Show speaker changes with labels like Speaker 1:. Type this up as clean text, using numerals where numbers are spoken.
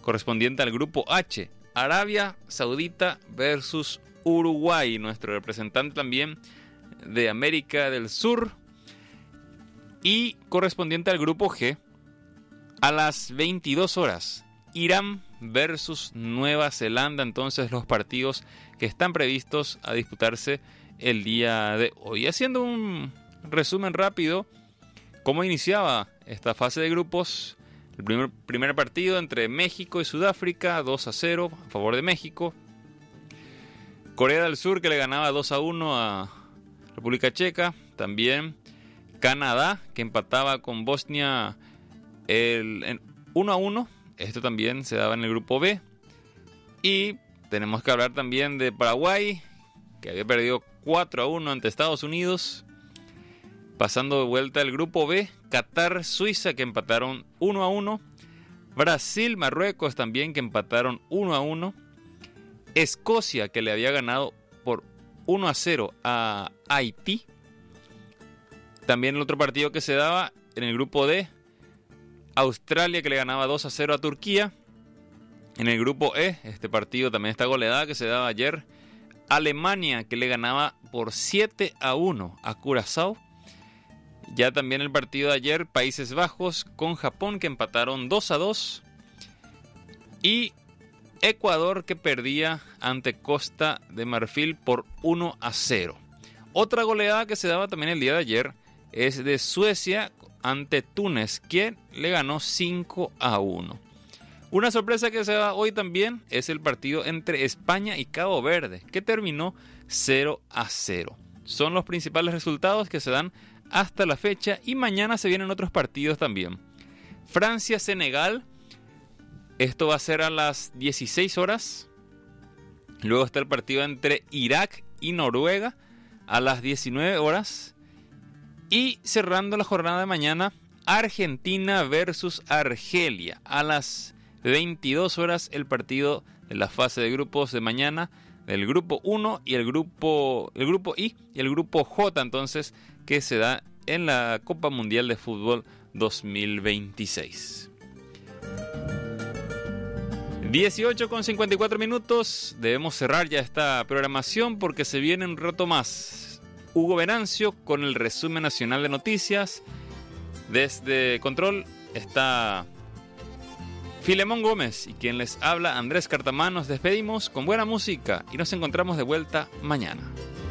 Speaker 1: correspondiente al grupo H, Arabia Saudita versus Uruguay. Nuestro representante también de América del Sur. Y correspondiente al grupo G, a las 22 horas, Irán versus Nueva Zelanda. Entonces los partidos que están previstos a disputarse el día de hoy. Haciendo un resumen rápido, cómo iniciaba esta fase de grupos. El primer partido entre México y Sudáfrica, 2-0 a favor de México. Corea del Sur, que le ganaba 2-1 a República Checa. También Canadá, que empataba con Bosnia en 1-1. Esto también se daba en el grupo B. Y tenemos que hablar también de Paraguay, que había perdido 4-1 ante Estados Unidos. Pasando de vuelta el grupo B, Qatar, Suiza, que empataron 1-1. Brasil, Marruecos también, que empataron 1-1. Escocia, que le había ganado por 1-0 a Haití. También el otro partido que se daba en el grupo D, Australia, que le ganaba 2-0 a Turquía. En el grupo E, este partido también, esta goleada que se daba ayer, Alemania, que le ganaba por 7-1 a Curazao. Ya también el partido de ayer, Países Bajos con Japón, que empataron 2-2. Y Ecuador, que perdía ante Costa de Marfil por 1-0. Otra goleada que se daba también el día de ayer es de Suecia ante Túnez, que le ganó 5-1. Una sorpresa que se da hoy también es el partido entre España y Cabo Verde, que terminó 0-0. Son los principales resultados que se dan hasta la fecha, y mañana se vienen otros partidos también. Francia-Senegal, esto va a ser a las 16 horas. Luego está el partido entre Irak y Noruega a las 19 horas. Y cerrando la jornada de mañana, Argentina versus Argelia a las 22 horas, el partido de la fase de grupos de mañana, del grupo 1 y el grupo I y el grupo J, entonces, que se da en la Copa Mundial de Fútbol 2026. 18:54. Debemos cerrar ya esta programación porque se viene un rato más. Hugo Venancio con el resumen nacional de noticias. Desde Control está Filemón Gómez y quien les habla, Andrés Cartamán. Nos despedimos con buena música y nos encontramos de vuelta mañana.